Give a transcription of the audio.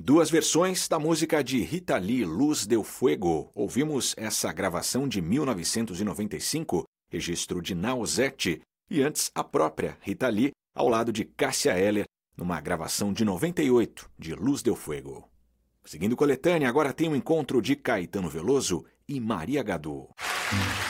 Duas versões da música de Rita Lee, Luz del Fuego. Ouvimos essa gravação de 1995, registro de Nausete, e antes a própria Rita Lee, ao lado de Cássia Eller, numa gravação de 98, de Luz del Fuego. Seguindo coletânea, agora tem um encontro de Caetano Veloso e Maria Gadu.